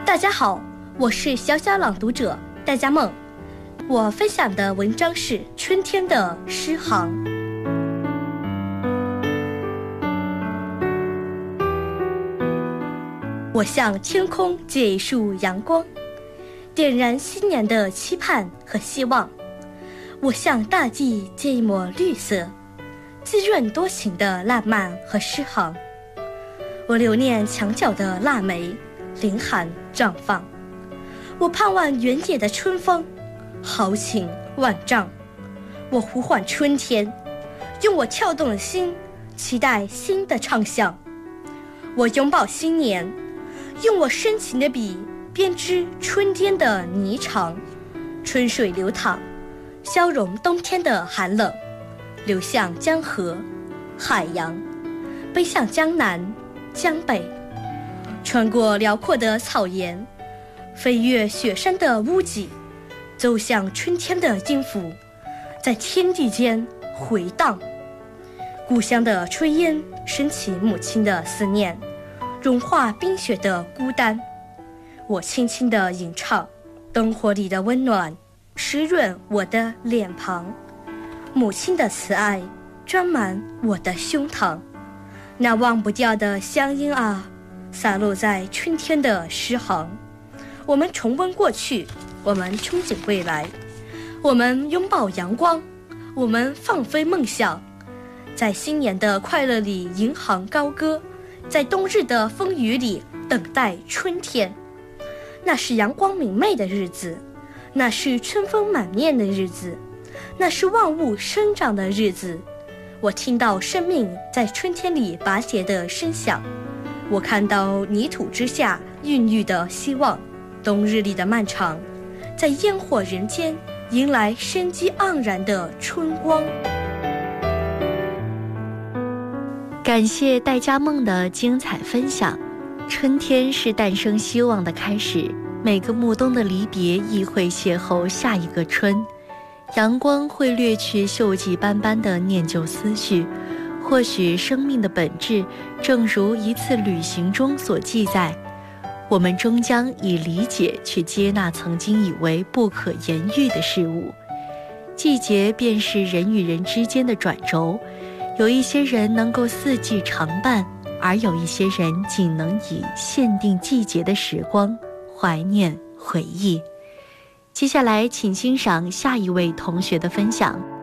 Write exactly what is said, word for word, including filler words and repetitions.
大家好，我是小小朗读者戴佳梦，我分享的文章是春天的诗行。我向天空借一束阳光，点燃新年的期盼和希望。我向大地借一抹绿色，滋润多情的浪漫和诗行。我留念墙角的腊梅，凌寒绽放。我盼望原野的春风，豪情万丈。我呼唤春天，用我跳动的心，期待新的畅想。我拥抱新年，用我深情的笔，编织春天的霓裳。春水流淌，消融冬天的寒冷，流向江河、海洋，奔向江南、江北，穿过辽阔的草原，飞越雪山的屋脊，走向春天的音符，在天地间回荡。故乡的炊烟升起母亲的思念，融化冰雪的孤单。我轻轻地吟唱，灯火里的温暖湿润我的脸庞，母亲的慈爱装满我的胸膛。那忘不掉的乡音啊，洒落在春天的诗行。我们重温过去，我们憧憬未来，我们拥抱阳光，我们放飞梦想，在新年的快乐里吟行高歌，在冬日的风雨里等待春天。那是阳光明媚的日子，那是春风满面的日子，那是万物生长的日子。我听到生命在春天里拔节的声响，我看到泥土之下孕育的希望。冬日里的漫长，在烟火人间迎来生机盎然的春光。 感谢戴佳梦的精彩分享。春天是诞生希望的开始，每个暮冬的离别亦会邂逅下一个春。阳光会掠去锈迹斑斑的念旧思绪，或许生命的本质正如一次旅行中所记载，我们终将以理解去接纳曾经以为不可言喻的事物。季节便是人与人之间的转轴，有一些人能够四季常伴，而有一些人仅能以限定季节的时光怀念回忆。接下来请欣赏下一位同学的分享。